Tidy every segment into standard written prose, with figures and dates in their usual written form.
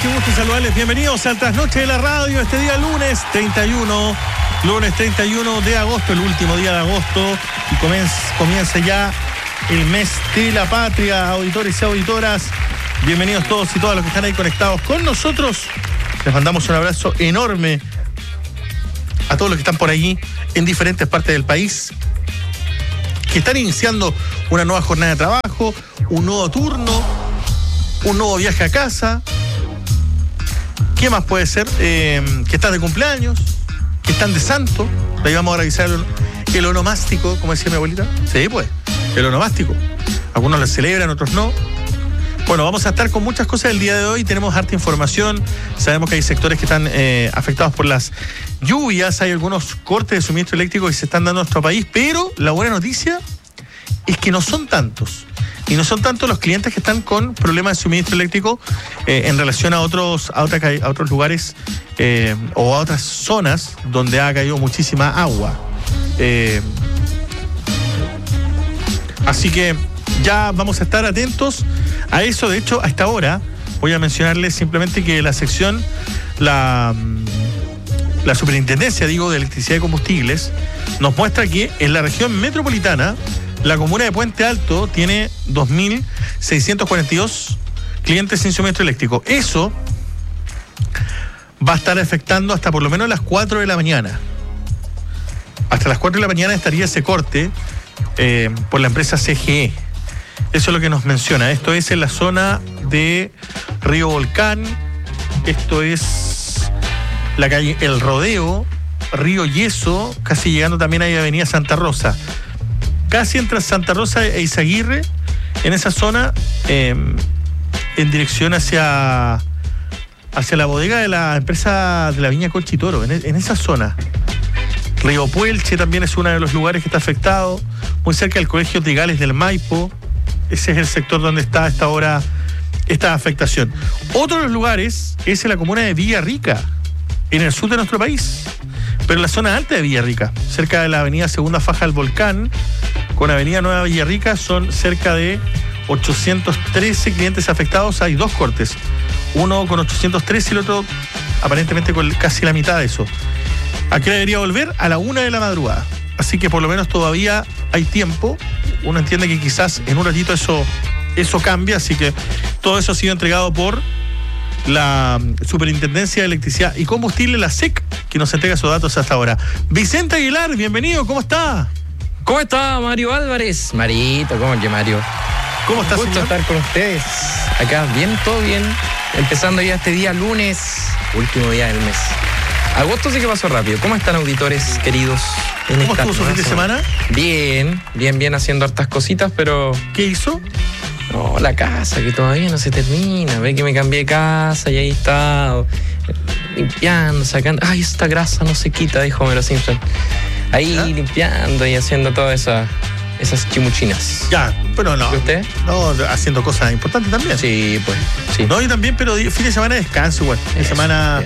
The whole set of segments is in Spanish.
qué gusto saludarles. Bienvenidos al Trasnoche de la Radio, este día lunes 31 de agosto, el último día de agosto, y comienza ya el mes de la patria, auditores y auditoras. Bienvenidos todos y todas los que están ahí conectados con nosotros. Les mandamos un abrazo enorme a todos los que están por allí en diferentes partes del país, que están iniciando una nueva jornada de trabajo, un nuevo turno, un nuevo viaje a casa. ¿Qué más puede ser? Que están de cumpleaños, que están de santo. Ahí vamos a revisar el onomástico, como decía mi abuelita. Sí, pues, el onomástico. Algunos lo celebran, otros no. Bueno, vamos a estar con muchas cosas el día de hoy. Tenemos harta información. Sabemos que hay sectores que están afectados por las lluvias. Hay algunos cortes de suministro eléctrico que se están dando en nuestro país. Pero la buena noticia es que no son tantos. Y no son tantos los clientes que están con problemas de suministro eléctrico en relación a otros lugares o a otras zonas donde ha caído muchísima agua. Así que ya vamos a estar atentos a eso. De hecho, a esta hora voy a mencionarles simplemente que la sección, la superintendencia, de electricidad y combustibles, nos muestra que en la región metropolitana la comuna de Puente Alto tiene 2.642 clientes sin suministro eléctrico. Eso va a estar afectando hasta por lo menos las 4 de la mañana. Hasta las 4 de la mañana estaría ese corte por la empresa CGE. Eso es lo que nos menciona. Esto es en la zona de Río Volcán. Esto es la calle El Rodeo, Río Yeso, casi llegando también a Avenida Santa Rosa. Casi entre Santa Rosa e Izaguirre, en esa zona, en dirección hacia la bodega de la empresa de la Viña Conchitoro, en esa zona. Río Puelche también es uno de los lugares que está afectado, muy cerca del Colegio Trigales del Maipo. Ese es el sector donde está a esta hora esta afectación. Otro de los lugares es en la comuna de Villarrica, en el sur de nuestro país, pero en la zona alta de Villarrica, cerca de la avenida Segunda Faja del Volcán, con avenida Nueva Villarrica, son cerca de 813 clientes afectados. Hay dos cortes, uno con 813 y el otro aparentemente con casi la mitad de eso. Aquí debería volver a la 1 de la madrugada, así que por lo menos todavía hay tiempo. Uno entiende que quizás en un ratito eso cambia, así que todo eso ha sido entregado por la Superintendencia de Electricidad y Combustible, la SEC, que nos entrega sus datos hasta ahora. Vicente Aguilar, bienvenido, ¿cómo está? ¿Cómo está Mario Álvarez? Marito, ¿cómo que Mario? ¿Cómo estás, señor? Gusto estar con ustedes. Acá, bien, todo bien. Empezando ya este día lunes, último día del mes. Agosto sí que pasó rápido. ¿Cómo están, auditores queridos? ¿Cómo estuvo su fin de semana? Bien, haciendo hartas cositas, pero... ¿Qué hizo? No, la casa, que todavía no se termina. Ve que me cambié de casa y ahí está limpiando, sacando... Ay, esta grasa no se quita, dijo Homero Simpson. Ahí limpiando y haciendo todas esas chimuchinas. Ya, pero no. ¿Y usted? No, haciendo cosas importantes también. Sí, pues, sí. No, yo también, pero fin de semana de descanso igual. Fin de semana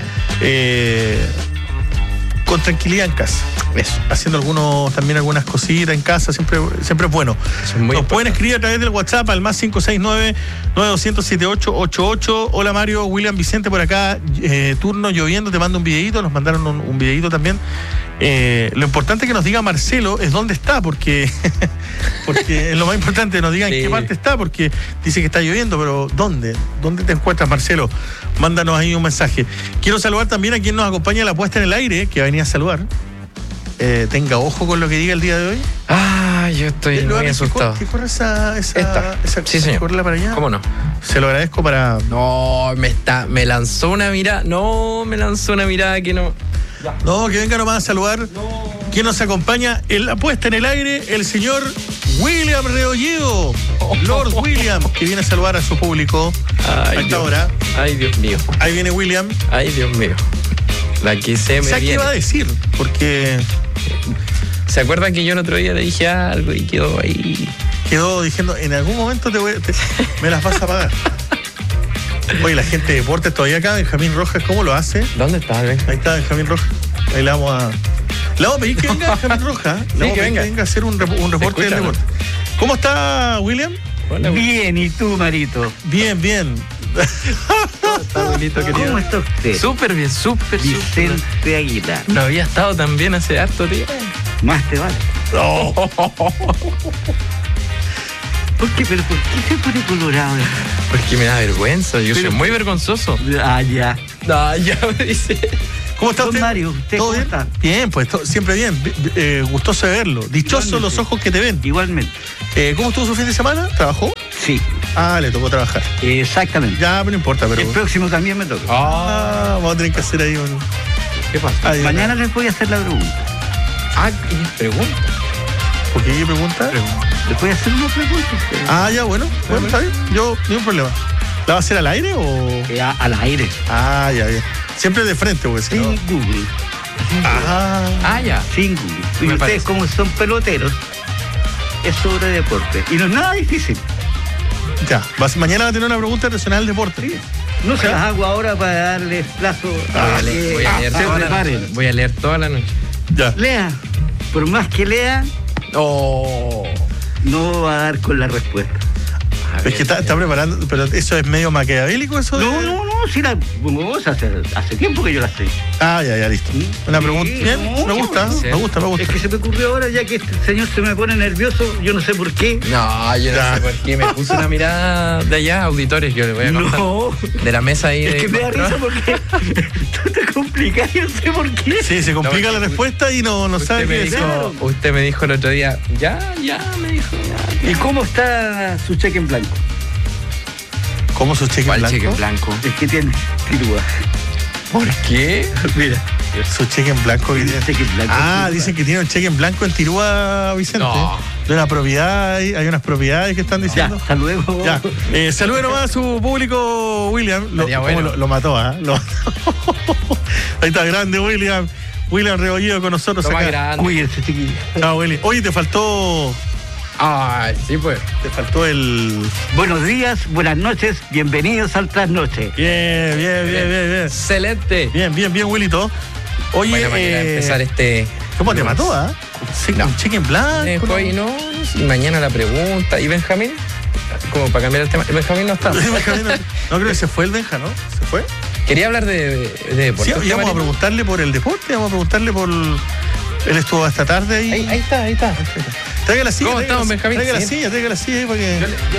con tranquilidad en casa. Eso. Haciendo algunas cositas en casa, siempre es bueno. Nos pueden escribir a través del WhatsApp al más 569-9200-7888. Hola Mario, William Vicente por acá, turno lloviendo, te mando un videíto, nos mandaron un videíto también. Lo importante que nos diga Marcelo es dónde está, porque es lo más importante, nos digan en qué parte está, porque dice que está lloviendo, pero ¿dónde te encuentras, Marcelo? Mándanos ahí un mensaje. Quiero saludar también a quien nos acompaña en la puesta en el aire, que venía a saludar. Tenga ojo con lo que diga el día de hoy. Yo estoy muy asustado. ¿Qué corre esa sí, señor. ¿Correrla para allá? ¿Cómo no? Se lo agradezco para... No, me lanzó una mirada. No, me lanzó una mirada que no... Ya. No, que venga nomás a saludar. No. ¿Quién nos acompaña en la puesta en el aire? El señor William Reolledo. Lord William, que viene a saludar a su público a esta hora. Ay, Dios mío. Ahí viene William. Ay, Dios mío. La que se me viene. ¿Qué va a decir? Porque... ¿Se acuerdan que yo el otro día le dije algo y quedó ahí? Quedó diciendo, en algún momento me las vas a pagar. Oye, la gente de deportes todavía acá, Benjamín Rojas, ¿cómo lo hace? ¿Dónde está, Ben? Ahí está Benjamín Rojas. Ahí le vamos a pedir que venga Benjamín Rojas. Sí, que venga a hacer un reporte del deporte. ¿Cómo está, William? Hola, bien, ¿y tú, Marito? Bien. Abuelito querido. ¿Cómo está usted? Súper bien, súper. Vicente Aguilar. No había estado tan bien hace harto tiempo. Más te vale. No. ¿Por qué? ¿Pero por qué se pone colorado? Porque me da vergüenza, yo Pero- soy muy vergonzoso. Ah, ya. No, ya me dice. ¿Cómo está Don usted? Mario, ¿usted ¿Todo cómo bien? está? Bien, pues siempre bien. Gustoso de verlo. Dichosos Igualmente. los ojos que te ven. Igualmente. ¿Cómo estuvo su fin de semana? ¿Trabajó? Sí, Ah, le tocó trabajar. exactamente. Ya, pero no importa, pero. El próximo también me toca. Vamos a tener que hacer ahí un. ¿Qué pasa? Ah, ya, Mañana les voy a hacer la pregunta. ¿Y pregunta? ¿Por qué pregunta? Les voy a hacer una pregunta a ustedes. Ah, ya, bueno, está bien. Yo, no hay un problema. ¿La va a hacer al aire o.? Al aire. Ah, ya, ya. Siempre de frente, porque si no. Sin Google. Ya. Sin Google. Y Me ustedes, parece. como son peloteros, es sobre deporte. Y no es nada difícil. Ya. Mañana va a tener una pregunta relacionada al deporte. Sí. No se las hago ahora para darles plazo a que Voy a leer se toda la noche. preparen. Voy a leer toda la noche. Ya. Lea. Por más que lea, no va a dar con la respuesta. Es que está preparando, pero eso es medio maquiavélico, eso de. No, si la vos hace tiempo que yo la sé. Ah, ya, listo. Una pregunta. Sí, Bien, no, me gusta, sí. me gusta. Es que se me ocurrió ahora, ya que este señor se me pone nervioso, yo no sé por qué. No, yo Ya. no sé por qué. Me puse una mirada de allá, auditores, yo les voy a contar. No, De la mesa ahí. es de que me da risa porque tú te complicas, yo no sé por qué. Sí, se complica No, la respuesta y no sabe qué decir. Usted me dijo el otro día, ya, me dijo, ya. ¿Y cómo está su cheque en blanco? ¿Cómo su cheque en ¿Cuál blanco? cheque en blanco? Es que tiene tirúa. ¿Por qué? Mira, Su cheque en blanco que tiene. cheque en blanco. Ah, dicen que tiene un cheque en blanco en Tirúa, Vicente. No. De una propiedad, hay unas propiedades que están Ya, diciendo. hasta luego. Ya. Salude nomás a su público, William. Estaría ¿Cómo bueno. lo mató, ¿ah? Ahí está grande, William. William Rebollido con nosotros Lo más acá. grande. Cuídense, chiquillos. Chao, Willy. Oye, te faltó Ay, sí, pues. el. Buenos días, buenas noches, bienvenidos al Trasnoche. Bien. Excelente. Bien, Willito. Oye, Buena manera de empezar ¿cómo te mató, ah? Sí, No. un cheque en blanco. Hoy no, y mañana la pregunta. ¿Y Benjamín? Como para cambiar el tema. Benjamín no está. No creo que se fue el Benja, ¿no? ¿Se fue? Quería hablar de Sí, deporte. y vamos a Marino? preguntarle por el deporte, vamos a preguntarle por. Él estuvo esta tarde ahí. Ahí está. Traiga la silla. ¿Cómo estamos, Benjamín? Traiga la Sí. silla ahí para que.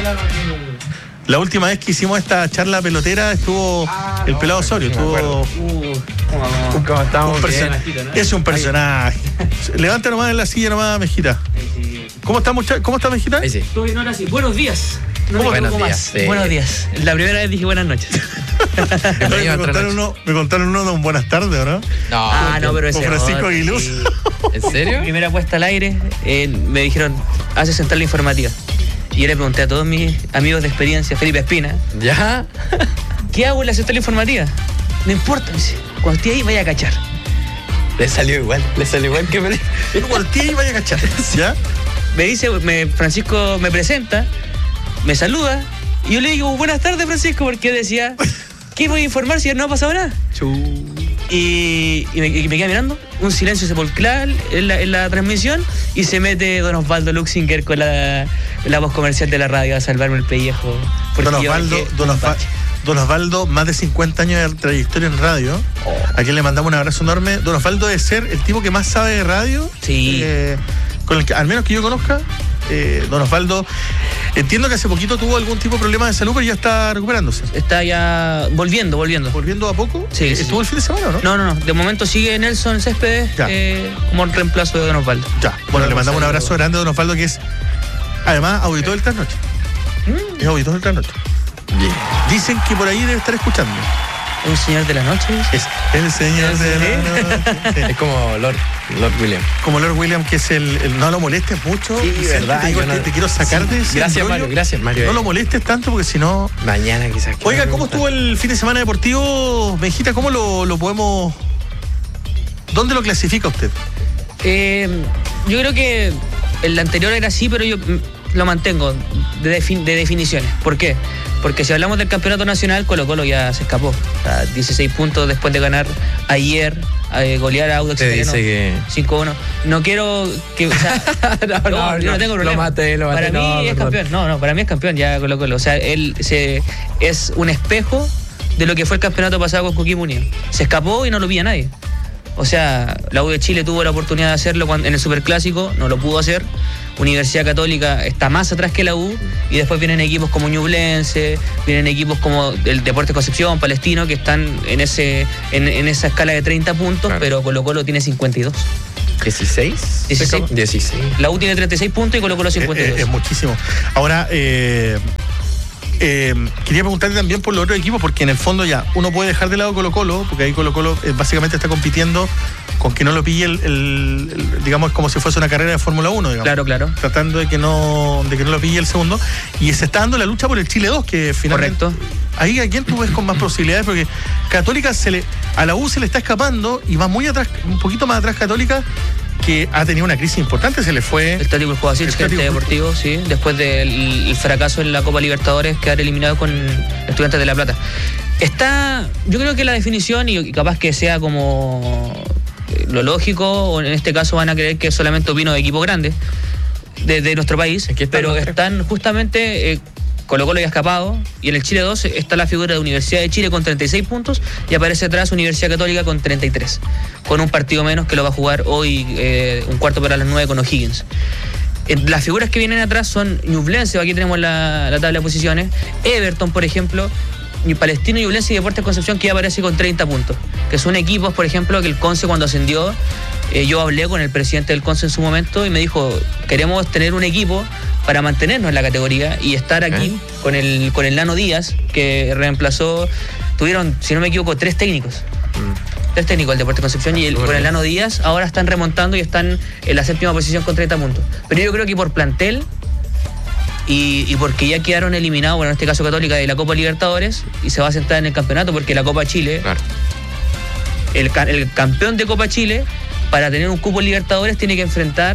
La última vez que hicimos esta charla pelotera estuvo el pelado Osorio. sí me Estuvo ¿Cómo estamos? un personaje. Es un personaje. Levanta nomás en la silla nomás, Mejita. ¿Cómo está, Mejita? Ahí sí. Todo bien, ahora sí. Buenos días. No ¿Cómo? me equivoco Buenos más. días, sí. Buenos días. La primera vez dije buenas noches. Bienvenido a me, otra contaron noche. me contaron uno de un buenas tardes, ¿o no? No, pero ese Con Francisco otro, Aguiluz. sí. ¿En serio? Primera puesta al aire, me dijeron, hace central la informativa. Y yo le pregunté a todos mis amigos de experiencia, Felipe Espina, ¿Ya? ¿qué hago en la central informativa? No importa, me dice. Cuando esté ahí, vaya a cachar. Le salió igual que me Por ti y vaya a cachar. ¿Ya? Me dice, Francisco me presenta, me saluda, y yo le digo, buenas tardes, Francisco, porque yo decía, ¿qué voy a informar si no ha pasado nada? Y me queda mirando, un silencio sepulcral en la transmisión, y se mete don Osvaldo Luxinger con la voz comercial de la radio a salvarme el pellejo. porque Don yo Osvaldo, dejé don un Osvaldo, bache. Don Osvaldo, más de 50 años de trayectoria en radio. A quien le mandamos un abrazo enorme. Don Osvaldo debe ser el tipo que más sabe de radio. Sí. Con el que, al menos que yo conozca. Don Osvaldo, entiendo que hace poquito tuvo algún tipo de problema de salud, pero ya está recuperándose. Está ya volviendo. ¿Volviendo a poco? Sí, sí, ¿Estuvo sí. el fin de semana o no? No. De momento sigue Nelson Céspedes Ya. como el reemplazo de don Osvaldo. Ya. Bueno, le mandamos un abrazo grande a Don Osvaldo, que es además auditor del Trasnoche. Es auditor del Trasnoche. Dicen que por ahí debe estar escuchando. Un señor de la noche. Es el señor de la noche. Es como Lord William. Como Lord William, que es el no lo molestes mucho. Sí, Vicente, verdad, te digo, yo no- te quiero sacar de ese Gracias, embrollo. Mario. No lo molestes tanto porque si no. Mañana quizás. Oiga, ¿cómo estuvo el fin de semana deportivo, Benjita? ¿Cómo lo podemos. ¿Dónde lo clasifica usted? Yo creo que el anterior era así, pero yo lo mantengo de definiciones. ¿Por qué? Porque si hablamos del campeonato nacional, Colo-Colo ya se escapó. O sea, 16 puntos después de ganar ayer, golear a Audax Italiano 5-1. No quiero que... O sea, yo no tengo problema. Lo maté. Para mí es campeón. No, para mí es campeón ya Colo-Colo. O sea, es un espejo de lo que fue el campeonato pasado con Coquimbo Unido. Se escapó y no lo pilla nadie. O sea, la U de Chile tuvo la oportunidad de hacerlo en el Superclásico, no lo pudo hacer. Universidad Católica está más atrás que la U, y después vienen equipos como Ñublense, vienen equipos como el Deportes Concepción, Palestino, que están en esa escala de 30 puntos, claro. Pero Colo-Colo tiene 52. 16. La U tiene 36 puntos y Colo-Colo 52. Es muchísimo. Ahora, quería preguntarte también por los otros equipos, porque en el fondo ya uno puede dejar de lado Colo-Colo, porque ahí Colo-Colo básicamente está compitiendo con que no lo pille digamos, como si fuese una carrera de Fórmula 1, digamos. Claro. Tratando de que no lo pille el segundo. Y se está dando la lucha por el Chile 2, que finalmente... Correcto. Ahí, ¿a quién tú ves con más posibilidades? Porque Católica a la U se le está escapando y va muy atrás, un poquito más atrás Católica, que ha tenido una crisis importante, se le fue... El Tático Juasil, gerente deportivo, sí, después del fracaso en la Copa Libertadores, quedar eliminado con Estudiantes de La Plata. Yo creo que la definición, y capaz que sea como lo lógico, o en este caso van a creer que solamente opino de equipos grandes de nuestro país, pero están justamente... Colo-Colo ya ha escapado, y en el Chile 2 está la figura de Universidad de Chile con 36 puntos y aparece atrás Universidad Católica con 33, con un partido menos que lo va a jugar hoy, un cuarto para las 9 con O'Higgins. Las figuras que vienen atrás son Ñublense, aquí tenemos la tabla de posiciones, Everton, por ejemplo, Palestino, Ñublense y Deportes Concepción, que ya aparece con 30 puntos, que son equipos, por ejemplo, que el Conce cuando ascendió, yo hablé con el presidente del Conce en su momento y me dijo, queremos tener un equipo para mantenernos en la categoría y estar aquí con el Nano Díaz, que reemplazó, tuvieron, si no me equivoco, 3 técnicos. 3 técnicos del Deportes Concepción, y con el Nano Díaz ahora están remontando y están en la 7ª posición con 30 puntos. Pero yo creo que por plantel y porque ya quedaron eliminados, bueno, en este caso Católica, de la Copa Libertadores, y se va a sentar en el campeonato, porque la Copa Chile, claro, el campeón de Copa Chile, para tener un cupo en Libertadores, tiene que enfrentar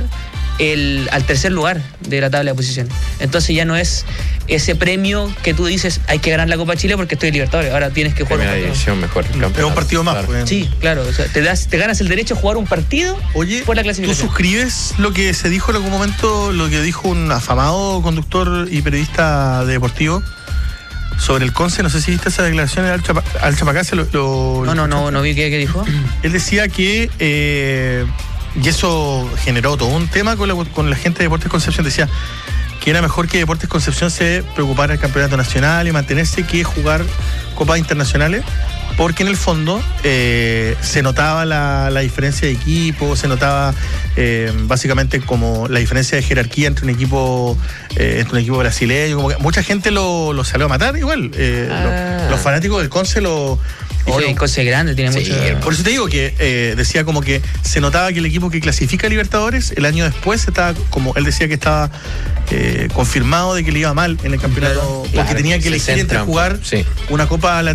al tercer lugar de la tabla de posiciones. Entonces ya no es ese premio que tú dices, hay que ganar la Copa Chile porque estoy en Libertadores. Ahora tienes que jugar un partido. Mejor, es un partido más. Claro. Sí, claro. O sea, te ganas el derecho a jugar un partido. Oye, por la clasificación. ¿Tú suscribes lo que se dijo en algún momento, lo que dijo un afamado conductor y periodista deportivo sobre el Conce? No sé si viste esa declaración de Al Chapacase. No vi qué dijo. Él decía que... y eso generó todo un tema con la gente de Deportes Concepción. Decía que era mejor que Deportes Concepción se preocupara del campeonato nacional y mantenerse que jugar copas internacionales, porque en el fondo se notaba la diferencia de equipo, se notaba básicamente como la diferencia de jerarquía entre un equipo brasileño. Como que mucha gente lo salió a matar igual. Los fanáticos del Conce Oye, el Conce grande, tiene mucho... Por eso te digo que decía como que se notaba que el equipo que clasifica a Libertadores, el año después estaba como, él decía que estaba confirmado de que le iba mal en el campeonato, porque tenía que elegir entre jugar una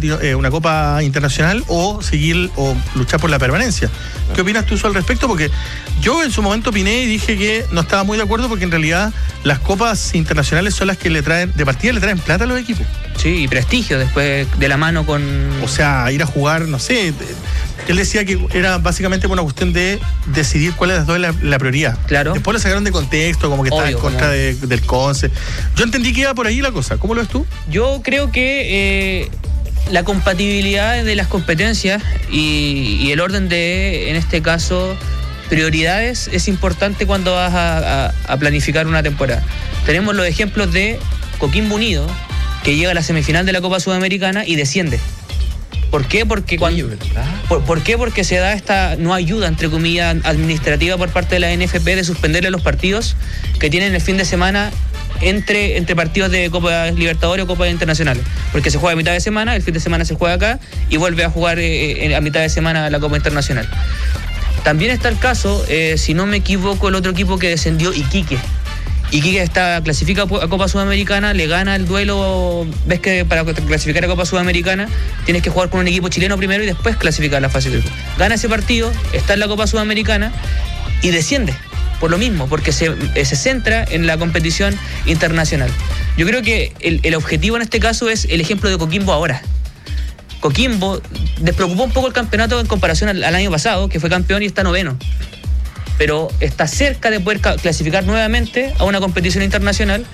Copa Internacional o seguir o luchar por la permanencia. ¿Qué opinas tú al respecto? Porque yo en su momento opiné y dije que no estaba muy de acuerdo, porque en realidad las copas internacionales son las que le traen plata a los equipos. Sí, y prestigio después de la mano con... O sea, ir a jugar, no sé, él decía que era básicamente una cuestión de decidir cuál de las dos es la prioridad. Claro. Después lo sacaron de contexto, como que estaba en contra del Conce. Yo entendí que iba por ahí la cosa. ¿Cómo lo ves tú? Yo creo que la compatibilidad de las competencias y el orden de, en este caso, prioridades es importante cuando vas a planificar una temporada. Tenemos los ejemplos de Coquimbo Unido, que llega a la semifinal de la Copa Sudamericana y desciende. ¿Por qué? Porque ¿Por qué? Porque se da esta no ayuda, entre comillas, administrativa por parte de la NFP de suspenderle los partidos que tienen el fin de semana entre partidos de Copa Libertadores o Copa Internacionales. Porque se juega a mitad de semana, el fin de semana se juega acá y vuelve a jugar a mitad de semana la Copa Internacional. También está el caso, si no me equivoco, el otro equipo que descendió, Iquique. Iquique clasifica a Copa Sudamericana, le gana el duelo. Ves que para clasificar a Copa Sudamericana tienes que jugar con un equipo chileno primero y después clasificar la fase de grupo. Gana ese partido, está en la Copa Sudamericana y desciende por lo mismo, porque se centra en la competición internacional. Yo creo que el objetivo en este caso es el ejemplo de Coquimbo ahora. Coquimbo despreocupó un poco el campeonato en comparación al año pasado, que fue campeón y está 9º. Pero está cerca de poder clasificar nuevamente a una competición internacional.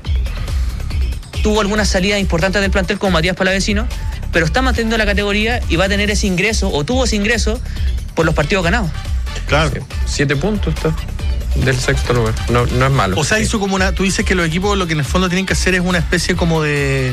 Tuvo algunas salidas importantes del plantel como Matías Palavecino, pero está manteniendo la categoría y va a tener ese ingreso, o tuvo ese ingreso, por los partidos ganados. Claro. 7 puntos está del sexto lugar. No es malo. O sea, hizo como tú dices que los equipos lo que en el fondo tienen que hacer es una especie como de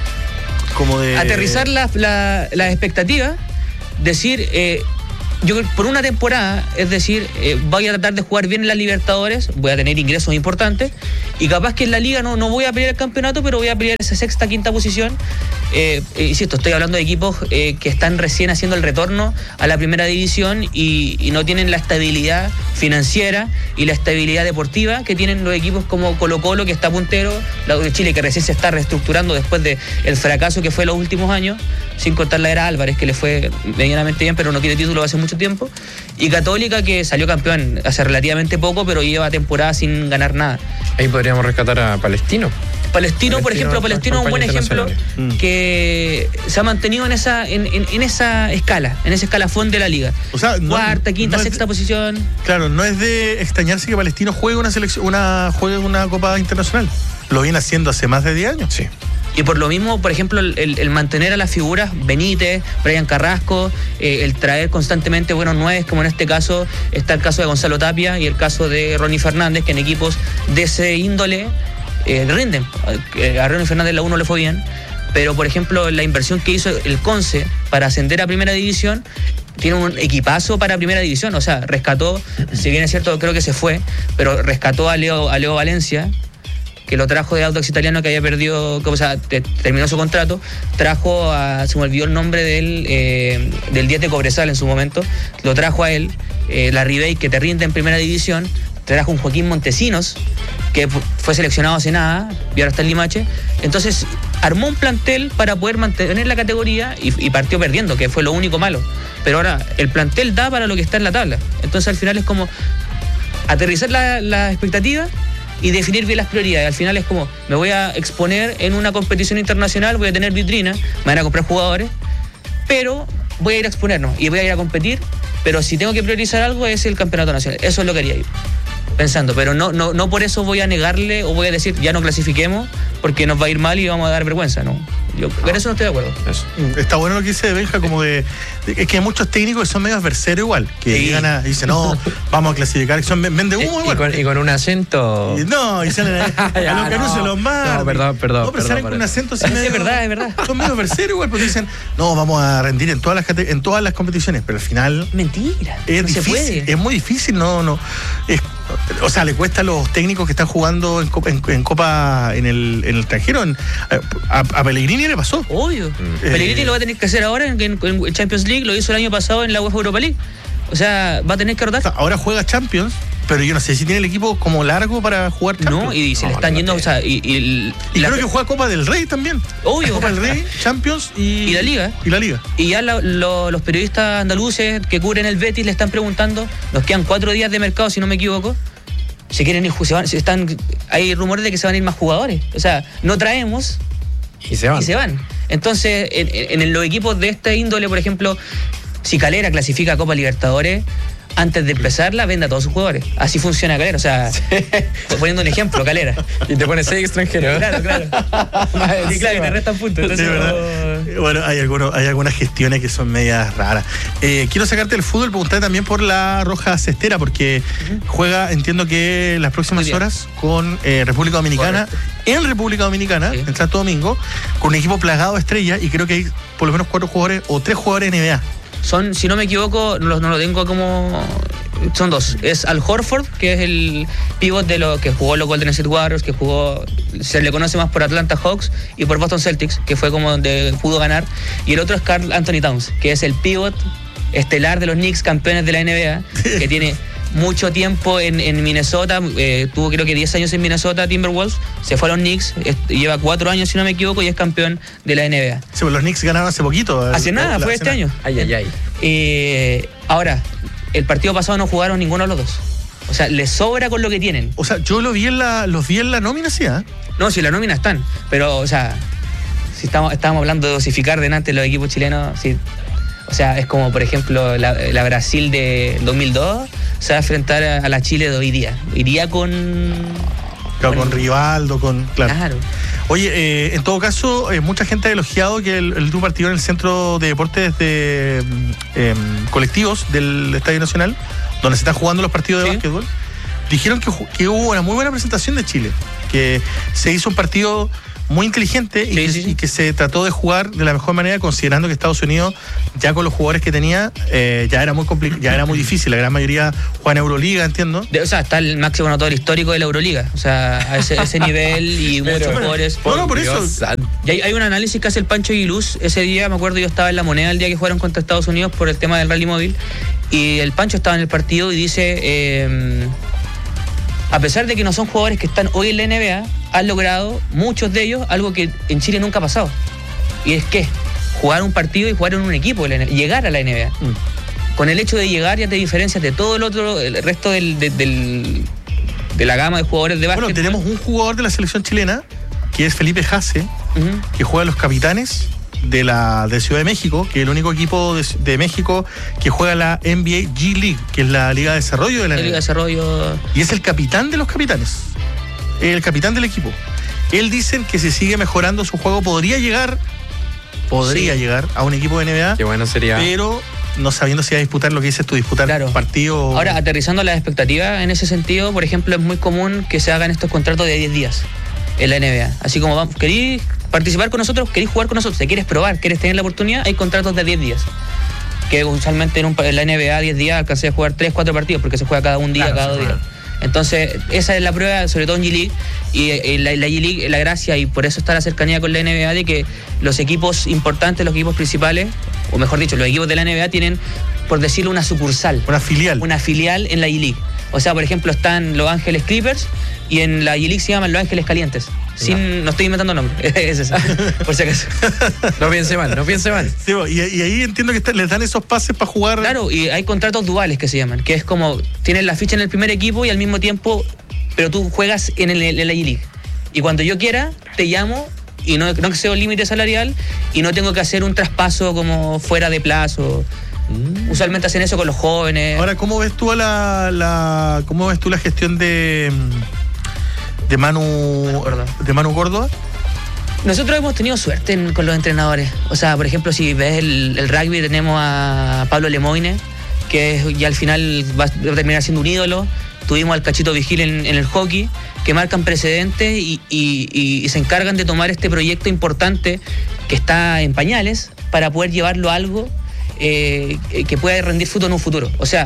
aterrizar las expectativas, decir, yo por una temporada, es decir, voy a tratar de jugar bien en las Libertadores, voy a tener ingresos importantes y capaz que en la Liga no voy a pelear el campeonato, pero voy a pelear esa sexta, quinta posición. Insisto, estoy hablando de equipos que están recién haciendo el retorno a la primera división y no tienen la estabilidad financiera y la estabilidad deportiva que tienen los equipos como Colo-Colo, que está puntero, la de Chile, que recién se está reestructurando después del fracaso que fue en los últimos años, sin contar la era Álvarez, que le fue medianamente bien, pero no tiene título hace mucho tiempo, y Católica, que salió campeón hace relativamente poco, pero lleva temporada sin ganar nada. Ahí podríamos rescatar a Palestino. Palestino, por ejemplo, Palestino es un buen ejemplo que se ha mantenido en esa escala, en ese escalafón de la liga. O sea, cuarta, quinta, sexta posición. Claro, no es de extrañarse que Palestino juegue una Copa Internacional. Lo viene haciendo hace más de 10 años. Sí. Y por lo mismo, por ejemplo, el mantener a las figuras, Benítez, Brian Carrasco, el traer constantemente buenos nueves, como en este caso está el caso de Gonzalo Tapia y el caso de Ronnie Fernández, que en equipos de ese índole rinden. A Ronnie Fernández la 1 le fue bien, pero por ejemplo la inversión que hizo el Conce para ascender a primera división, tiene un equipazo para primera división. O sea, rescató, si bien es cierto, creo que se fue, pero rescató a Leo Valencia, que lo trajo de Audax Italiano, que había perdido, o sea, terminó su contrato. Trajo se me olvidó el nombre del 10 de Cobresal en su momento, lo trajo a él. La Ribey, que te rinde en primera división. Trajo un Joaquín Montesinos, que fue seleccionado hace nada y ahora está en Limache. Entonces armó un plantel para poder mantener la categoría y partió perdiendo, que fue lo único malo. Pero ahora el plantel da para lo que está en la tabla. Entonces al final es como aterrizar la expectativa y definir bien las prioridades. Al final es como, me voy a exponer en una competición internacional, voy a tener vitrina, me van a comprar jugadores, pero voy a ir a exponernos y voy a ir a competir. Pero si tengo que priorizar algo es el campeonato nacional. Eso es lo que haría yo, pensando. Pero no por eso voy a negarle o voy a decir ya no clasifiquemos porque nos va a ir mal y vamos a dar vergüenza, ¿no? Yo con eso no estoy de acuerdo. Eso. Está bueno lo que dice Benja, como es que hay muchos técnicos que son medio adversarios igual, que llegan y dicen, no, vamos a clasificar, que son vende humo igual. Y con un acento. Y salen a los Caruso, los Mar. No, perdón. No, pero salen con un acento así medio. Es verdad. Son medio adversarios igual, porque dicen, no, vamos a rendir en todas las competiciones, pero al final. Mentira. Es no difícil, se puede. es muy difícil, no. O sea, le cuesta a los técnicos que están jugando en Copa en el extranjero. A Pellegrini le pasó. Obvio. Pellegrini lo va a tener que hacer ahora en Champions League, lo hizo el año pasado en la UEFA Europa League. O sea, va a tener que rotar. O sea, ahora juega Champions, pero yo no sé si tiene el equipo como largo para jugar Champions. No, y se le están yendo, o sea, y creo que juega Copa del Rey también. Obvio. Copa del Rey, Champions y la Liga. Y la Liga. Y ya los periodistas andaluces que cubren el Betis le están preguntando, nos quedan 4 días de mercado, si no me equivoco. Si quieren ir, hay rumores de que se van a ir más jugadores. O sea, no traemos y se van. Entonces, en los equipos de esta índole, por ejemplo, si Calera clasifica a Copa Libertadores, antes de empezarla, vende a todos sus jugadores. Así funciona Calera. O sea, poniendo un ejemplo, Calera. Y te pones 6 extranjeros. Claro. Y claro, y te restan puntos. Entonces, sí, bueno, hay algunas gestiones que son medias raras. Quiero sacarte del fútbol, preguntar también por la Roja Cestera, porque juega, entiendo que las próximas horas con República Dominicana. Correcto. En República Dominicana, sí. En Santo Domingo, con un equipo plagado de estrellas, y creo que hay por lo menos 4 jugadores o 3 jugadores de NBA. Son, si no me equivoco, no lo tengo como... Son 2. Es Al Horford, que es el pívot de lo que jugó los Golden State Warriors, que se le conoce más por Atlanta Hawks y por Boston Celtics, que fue como donde pudo ganar. Y el otro es Karl Anthony Towns, que es el pívot estelar de los Knicks, campeones de la NBA, que tiene mucho tiempo en Minnesota, tuvo creo que 10 años en Minnesota, Timberwolves, se fue a los Knicks, lleva 4 años si no me equivoco y es campeón de la NBA. Sí, pues los Knicks ganaron hace poquito. Hace nada, fue este año. Ahora, el partido pasado no jugaron ninguno de los dos. O sea, les sobra con lo que tienen. O sea, yo los vi en la nómina, sí, ¿eh? No, si la nómina están, pero, o sea, si estábamos hablando de dosificar delante de los equipos chilenos, sí. O sea, es como, por ejemplo, la Brasil de 2002 se va a enfrentar a la Chile de hoy día. Iría con... Claro, con Rivaldo, Claro. Oye, en todo caso, mucha gente ha elogiado que el último partido en el Centro de Deportes de Colectivos del Estadio Nacional, donde se están jugando los partidos de básquetbol, dijeron que hubo una muy buena presentación de Chile, que se hizo un partido muy inteligente y que se trató de jugar de la mejor manera, considerando que Estados Unidos, ya con los jugadores que tenía, ya era muy difícil. La gran mayoría juega en Euroliga, entiendo. O sea, está el máximo anotador histórico de la Euroliga. O sea, a ese nivel y muchos jugadores. No, por eso. Y hay un análisis que hace el Pancho Aguiluz. Ese día, me acuerdo, yo estaba en La Moneda el día que jugaron contra Estados Unidos por el tema del rally móvil. Y el Pancho estaba en el partido y dice... a pesar de que no son jugadores que están hoy en la NBA, han logrado, muchos de ellos, algo que en Chile nunca ha pasado. Y es que jugar un partido y jugar en un equipo, llegar a la NBA. Con el hecho de llegar ya te diferencias de todo el resto de la gama de jugadores de básquet. Bueno, tenemos un jugador de la selección chilena, que es Felipe Jase, que juega a los Capitanes de Ciudad de México, que es el único equipo de México que juega la NBA G League, que es la Liga de Desarrollo de la NBA. Liga de Desarrollo. Y es el capitán de los Capitanes, el capitán del equipo. Él dice que si sigue mejorando su juego podría llegar a un equipo de NBA. Qué bueno sería. Pero no sabiendo si va a disputar lo que dices tú, disputar partido. Ahora, aterrizando las expectativas en ese sentido, por ejemplo, es muy común que se hagan estos contratos de 10 días en la NBA. Así como vamos, querís participar con nosotros, querés jugar con nosotros, te quieres probar, quieres tener la oportunidad, hay contratos de 10 días. Que usualmente en la NBA 10 días alcancé a jugar 3-4 partidos, porque se juega cada un día, cada 2 días. Entonces, esa es la prueba, sobre todo en G-League. Y la G-League, la gracia, y por eso está la cercanía con la NBA, de que los equipos importantes, los equipos principales, o mejor dicho, los equipos de la NBA tienen, por decirlo, una sucursal. Una filial. Una filial en la G-League. O sea, por ejemplo, están Los Ángeles Clippers y en la G-League se llaman Los Ángeles Calientes. No estoy inventando nombre. Es eso, por si acaso. No piense mal. Sí, y ahí entiendo que les dan esos pases para jugar. Claro, y hay contratos duales que se llaman, que es como tienes la ficha en el primer equipo y al mismo tiempo, pero tú juegas en la G-League. Y cuando yo quiera, te llamo y no excedo el límite salarial y no tengo que hacer un traspaso como fuera de plazo. Usualmente hacen eso con los jóvenes. Ahora, ¿cómo ves tú la gestión de Manu Córdoba? Nosotros hemos tenido suerte con los entrenadores. O sea, por ejemplo, si ves el rugby, tenemos a Pablo Lemoine, que ya al final va a terminar siendo un ídolo. Tuvimos al Cachito Vigil en el hockey, que marcan precedentes y se encargan de tomar este proyecto importante que está en pañales para poder llevarlo a algo que pueda rendir fruto en un futuro. O sea,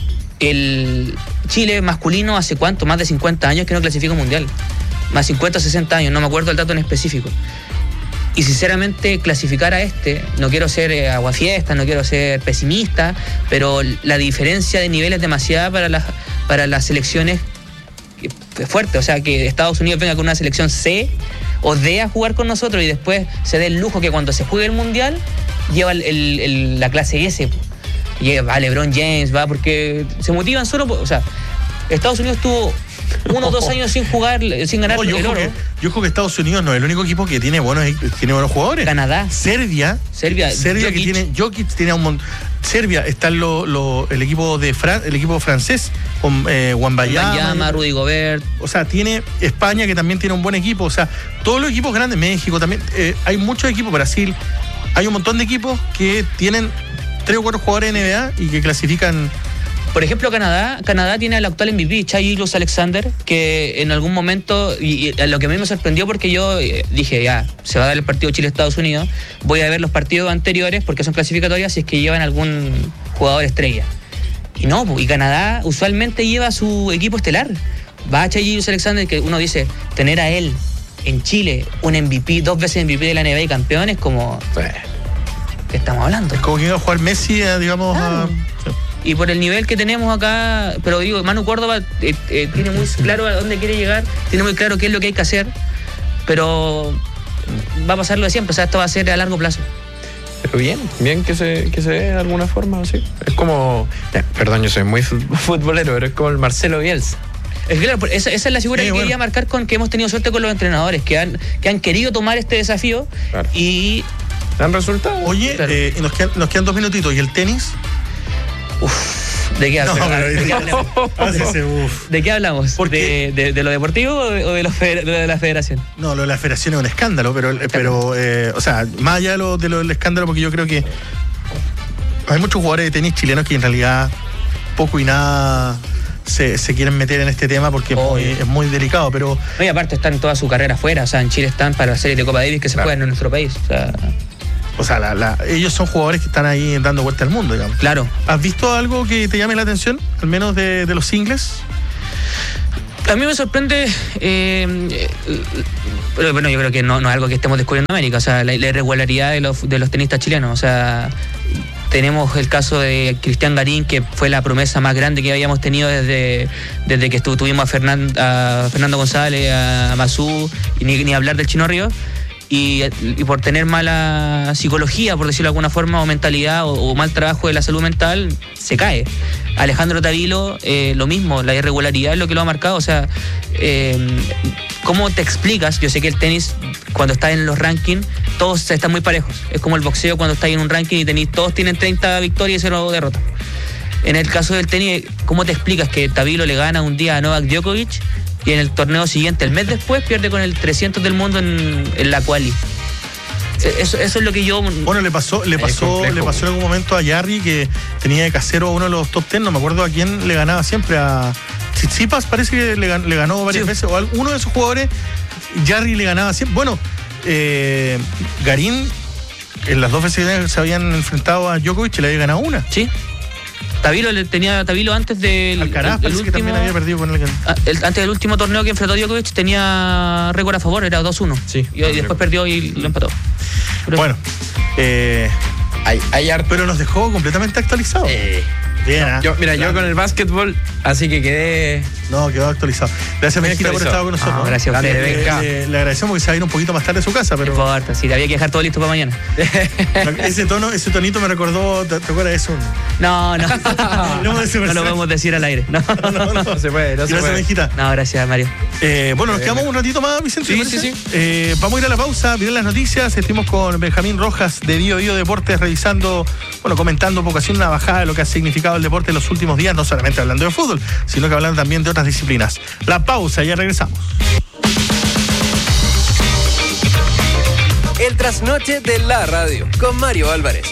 el Chile masculino hace ¿cuánto? Más de 50 años que no clasifica un mundial. Más 50 o 60 años, no me acuerdo el dato en específico. Y sinceramente clasificar a no quiero ser aguafiesta, no quiero ser pesimista, pero la diferencia de nivel es demasiada para las selecciones fuertes. O sea, que Estados Unidos venga con una selección C o D a jugar con nosotros y después se dé el lujo que cuando se juegue el mundial lleva la clase S. Va LeBron James, va porque se motivan solo. O sea, Estados Unidos tuvo 1 o 2 años sin ganar el oro. Yo creo que Estados Unidos no es el único equipo que tiene buenos jugadores. Canadá. Serbia que tiene Jokic, tiene un montón. Serbia está el equipo el equipo francés con Wembanyama, Rudy Gobert. O sea, tiene España, que también tiene un buen equipo. O sea, todos los equipos grandes, México también, hay muchos equipos, Brasil, hay un montón de equipos que tienen 3 o 4 jugadores de NBA y que clasifican. Por ejemplo, Canadá tiene al actual MVP, Shai Gilgeous-Alexander, que en algún momento, y lo que a mí me sorprendió porque yo dije, ya, se va a dar el partido Chile-Estados Unidos, voy a ver los partidos anteriores porque son clasificatorias si es que llevan algún jugador estrella. Y no, y Canadá usualmente lleva su equipo estelar. Va a Shai Gilgeous-Alexander, que uno dice, tener a él en Chile, un MVP, 2 veces MVP de la NBA y campeón, es como... ¿Qué estamos hablando? Es como que iba a jugar Messi, digamos... Y por el nivel que tenemos acá, pero digo, Manu Córdoba tiene muy claro a dónde quiere llegar, tiene muy claro qué es lo que hay que hacer, pero va a pasar lo de siempre, o sea, esto va a ser a largo plazo. Pero bien que se dé de alguna forma, ¿sí? Es como, perdón, yo soy muy futbolero, pero es como el Marcelo Bielsa. Es que, claro, esa es la figura Sí, que bueno. quería marcar, con que hemos tenido suerte con los entrenadores, que han querido tomar este desafío. Claro. Y ¿Dan resultados? Oye, Claro. y nos quedan 2 minutitos. ¿Y el tenis? ¿de qué hablamos? ¿De qué hablamos? Porque- ¿De lo deportivo o de la federación? No, lo de la federación es un escándalo, pero o sea, más allá de lo del escándalo, porque yo creo que hay muchos jugadores de tenis chilenos que en realidad poco y nada se quieren meter en este tema porque es muy delicado, pero No, y aparte están toda su carrera afuera, o sea, en Chile están para la serie de Copa Davis que se Claro. juegan en nuestro país. O sea, ellos son jugadores que están ahí dando vuelta al mundo, digamos. claro. ¿Has visto algo que te llame la atención, al menos de los singles? A mí me sorprende, pero bueno, yo creo que no es algo que estemos descubriendo en América, o sea, la irregularidad de los tenistas chilenos, o sea, tenemos el caso de Cristian Garín, que fue la promesa más grande que habíamos tenido desde que tuvimos a Fernando González, a Masú, y ni hablar del Chino Ríos. Y por tener mala psicología, por decirlo de alguna forma, o mentalidad, o mal trabajo de la salud mental, se cae. Alejandro Tavilo, lo mismo, la irregularidad es lo que lo ha marcado. O sea, ¿cómo te explicas? Yo sé que el tenis, cuando está en los rankings, todos están muy parejos. Es como el boxeo cuando está en un ranking y todos tienen 30 victorias y 0 derrotas. En el caso del tenis, ¿cómo te explicas que Tavilo le gana un día a Novak Djokovic y en el torneo siguiente, el mes después, pierde con el 300 del mundo en la quali? Eso es lo que yo... Bueno, le pasó complejo, en algún momento a Jarry, que tenía de casero a uno de los top 10, no me acuerdo a quién le ganaba siempre, a Tsitsipas parece que le ganó varias Sí. veces, o a uno de esos jugadores, Jarry le ganaba siempre. Bueno, Garín, en las 2 veces que se habían enfrentado a Djokovic, le había ganado una. Sí. Tenía a Tavilo antes del Alcaraz el parece que último, también había perdido con él. antes del último torneo que enfrentó a Djokovic, tenía récord a favor, era 2-1. Sí. Y después perdió y lo empató. Pero- Bueno, Hay harto. pero nos dejó completamente actualizados. Bien, ¿ah? Yo con el básquetbol, así que quedé... No, quedó actualizado. Gracias, Muy Mejita, por estar con actualizado. nosotros. Gracias a Dale, ustedes. venga. Le agradecemos que se va a ir un poquito más tarde a su casa, No pero importa, sí, había que dejar todo listo para mañana. ese tonito me recordó, ¿te acuerdas de eso? No. Hablemos de ese No lo personaje. podemos decir al aire. No, No se puede, no se Gracias, puede. Mejita. no, gracias, Mario. Bueno, nos quedamos un ratito más, Vicente. Sí, ¿te parece? sí, Vamos a ir a la pausa, miren las noticias. Estuvimos con Benjamín Rojas de Bio Deportes revisando, comentando un poco, haciendo una bajada de lo que ha significado el deporte en los últimos días, no solamente hablando de fútbol, sino que hablando también de otras disciplinas. La pausa, ya regresamos. El trasnoche de la radio con Mario Álvarez.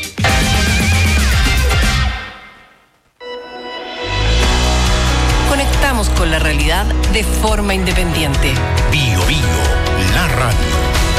Conectamos con la realidad de forma independiente. Bio, la radio.